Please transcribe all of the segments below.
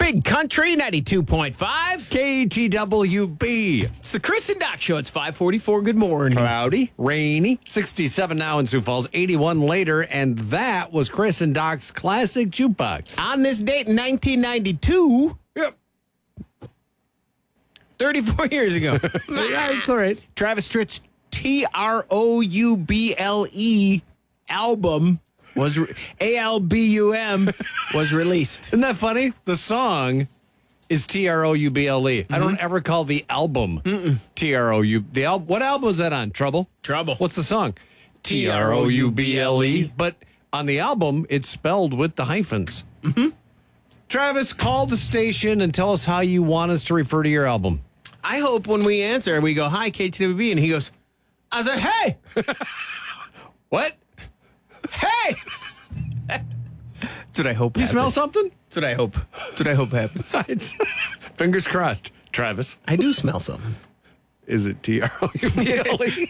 Big Country 92.5. KTWB. It's the Chris and Doc Show. It's 5:44. Good morning. Cloudy, rainy, 67 now in Sioux Falls, 81 later, and that was Chris and Doc's classic jukebox. On this date in 1992, Yep. 34 years ago, Yeah, it's all right. Travis Tritt's TROUBLE album was ALBUM was released. Isn't that funny? The song is TROUBLE. I don't ever call the album TROU. What album was that on? Trouble? What's the song? TROUBLE. But on the album, it's spelled with the hyphens. Travis, call the station and tell us how you want us to refer to your album. I hope when we answer, we go, "Hi, KTWB," and he goes, I was like, "Hey, What? hey." That's what I hope You happens. smell something? That's what I hope. That's what I hope happens. Fingers crossed. Travis, I do smell something. is it TROUBLE?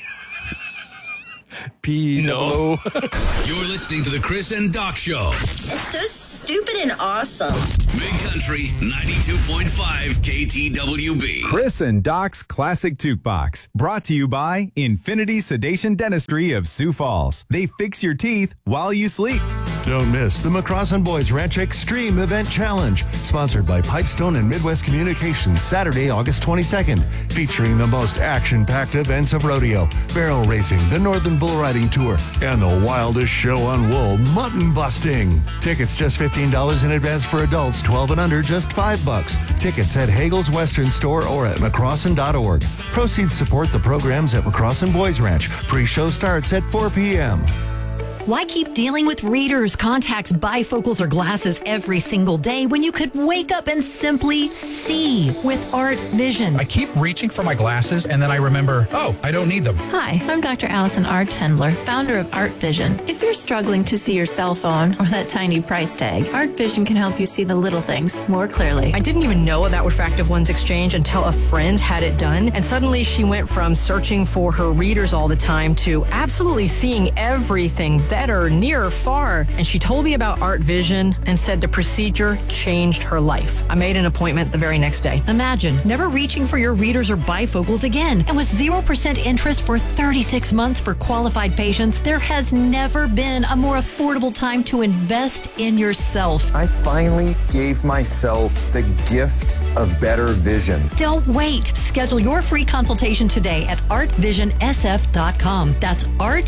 P. No. You're listening to the Chris and Doc Show. It's so stupid and awesome. Big Country 92.5 KTWB. Chris and Doc's Classic Jukebox, brought to you by Infinity Sedation Dentistry of Sioux Falls. They fix your teeth while you sleep. Don't miss the McCrossin Boys Ranch Extreme Event Challenge, sponsored by Pipestone and Midwest Communications, Saturday, August 22nd, featuring the most action-packed events of rodeo, barrel racing, the Northern Bull Riding Tour, and the wildest show on wool, mutton busting. Tickets just $15 in advance for adults, 12 and under, just $5. Tickets at Hagel's Western Store or at McCrossin.org. Proceeds support the programs at McCrossin Boys Ranch. Pre-show starts at 4 p.m. Why keep dealing with readers, contacts, bifocals, or glasses every single day when you could wake up and simply see with Art Vision? I keep reaching for my glasses and then I remember, oh, I don't need them. Hi, I'm Dr. Allison R. Tendler, founder of Art Vision. If you're struggling to see your cell phone or that tiny price tag, Art Vision can help you see the little things more clearly. I didn't even know that Refractive Lens Exchange until a friend had it done, and suddenly she went from searching for her readers all the time to absolutely seeing everything better, near, far. And she told me about Art Vision and said the procedure changed her life. I made an appointment the very next day. Imagine never reaching for your readers or bifocals again. And with 0% interest for 36 months for qualified patients, there has never been a more affordable time to invest in yourself. I finally gave myself the gift of better vision. Don't wait. Schedule your free consultation today at artvision.sf.com. That's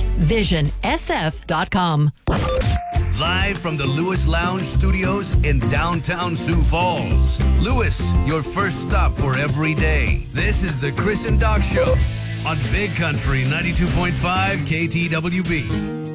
artvision.sf.com. Live from the Lewis Lounge Studios in downtown Sioux Falls. Lewis, your first stop for every day. This is the Chris and Doc Show on Big Country 92.5 KTWB.